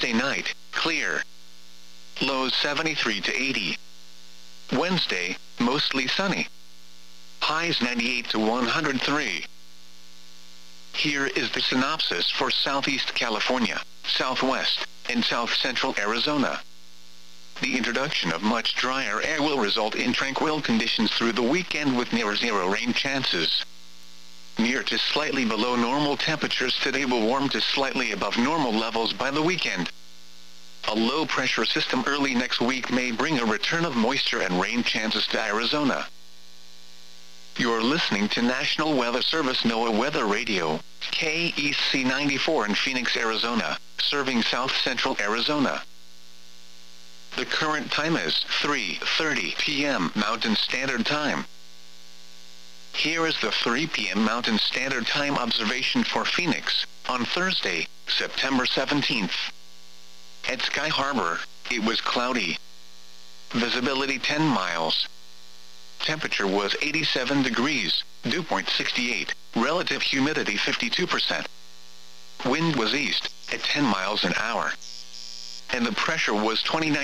Tuesday night, clear. Lows 73 to 80. Wednesday, mostly sunny. Highs 98 to 103. Here is the synopsis for Southeast California, Southwest, and South Central Arizona. The introduction of much drier air will result in tranquil conditions through the weekend with near zero rain chances. Near to slightly below normal temperatures today will warm to slightly above normal levels by the weekend. A low-pressure system early next week may bring a return of moisture and rain chances to Arizona. You're listening to National Weather Service NOAA Weather Radio, KEC 94 in Phoenix, Arizona, serving South Central Arizona. The current time is 3:30 p.m. Mountain Standard Time. Here is the 3 p.m. Mountain Standard Time observation for Phoenix, on Thursday, September 17th. At Sky Harbor, it was cloudy. Visibility 10 miles. Temperature was 87 degrees, dew point 68, relative humidity 52%. Wind was east, at 10 miles an hour. And the pressure was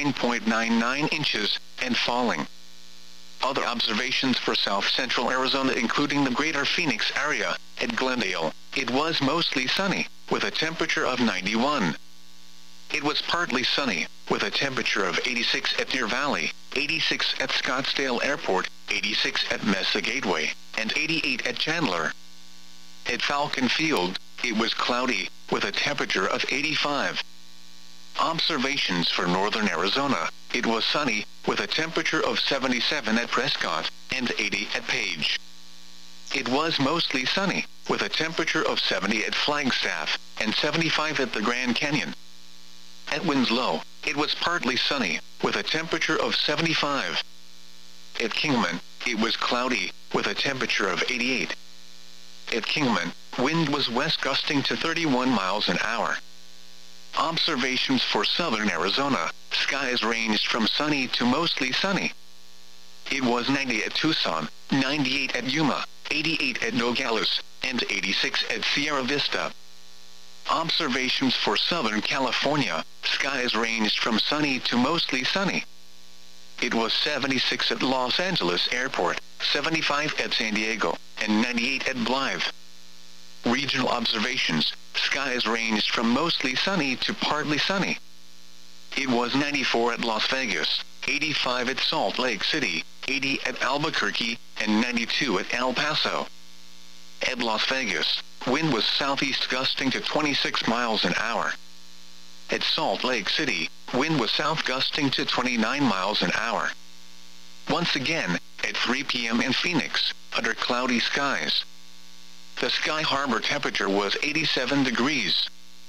29.99 inches, and falling. Other observations for South Central Arizona including the greater Phoenix area, at Glendale, it was mostly sunny, with a temperature of 91. It was partly sunny, with a temperature of 86 at Deer Valley, 86 at Scottsdale Airport, 86 at Mesa Gateway, and 88 at Chandler. At Falcon Field, it was cloudy, with a temperature of 85. Observations for northern Arizona, it was sunny, with a temperature of 77 at Prescott, and 80 at Page. It was mostly sunny, with a temperature of 70 at Flagstaff, and 75 at the Grand Canyon. At Winslow, it was partly sunny, with a temperature of 75. At Kingman, it was cloudy, with a temperature of 88. At Kingman, wind was west gusting to 31 miles an hour. Observations for southern Arizona, skies ranged from sunny to mostly sunny. It was 90 at Tucson, 98 at Yuma, 88 at Nogales, and 86 at Sierra Vista. Observations for Southern California, skies ranged from sunny to mostly sunny. It was 76 at Los Angeles Airport, 75 at San Diego, and 98 at Blythe. Regional observations, skies ranged from mostly sunny to partly sunny. It was 94 at Las Vegas, 85 at Salt Lake City, 80 at Albuquerque, and 92 at El Paso. At Las Vegas, wind was southeast gusting to 26 miles an hour. At Salt Lake City, wind was south gusting to 29 miles an hour. Once again, at 3 p.m. in Phoenix, under cloudy skies. The Sky Harbor temperature was 87 degrees.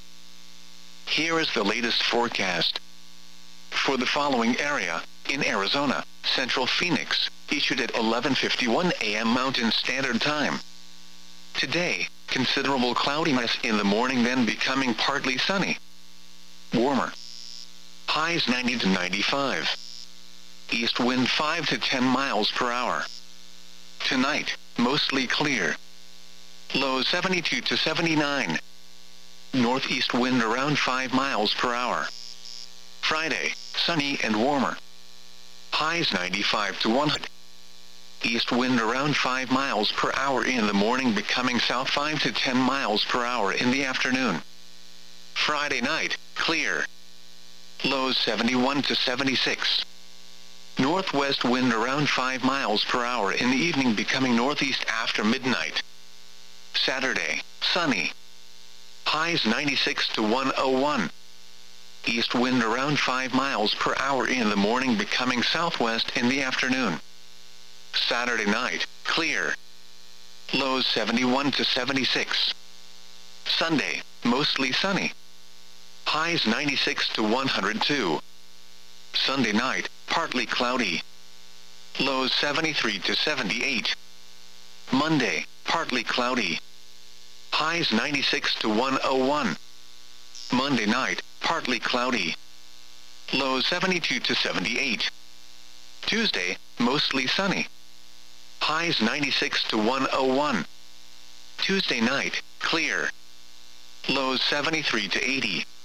Here is the latest forecast. For the following area, in Arizona, Central Phoenix, issued at 11:51 a.m. Mountain Standard Time. Today, considerable cloudiness in the morning, then becoming partly sunny. Warmer. Highs 90 to 95. East wind 5 to 10 miles per hour. Tonight, mostly clear. Lows 72 to 79. Northeast wind around 5 miles per hour. Friday, sunny and warmer. Highs 95 to 100. East wind around 5 miles per hour in the morning, becoming south 5 to 10 miles per hour in the afternoon. Friday night, clear. Lows 71 to 76. Northwest wind around 5 miles per hour in the evening, becoming northeast after midnight. Saturday, sunny. Highs 96 to 101. East wind around 5 miles per hour in the morning, becoming southwest in the afternoon. Saturday night, clear. Lows 71 to 76. Sunday, mostly sunny. Highs 96 to 102. Sunday night, partly cloudy. Lows 73 to 78. Monday, partly cloudy. Highs 96 to 101. Monday night, partly cloudy. Lows 72 to 78. Tuesday, mostly sunny. Highs 96 to 101. Tuesday night, clear. Lows 73 to 80.